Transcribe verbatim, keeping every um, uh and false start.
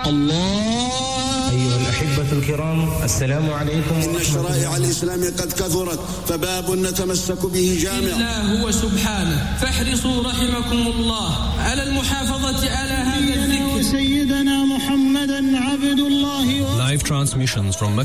الله. أيها الأحبة الكرام، السلام عليكم. إن الشرائع الإسلام قد كثرت، فباب نتمسك به جامع. الله هو سبحانه، فاحرصوا رحمكم الله على المحافظة على هذا الذكر. سيدنا محمدا عبد الله. Live transmissions from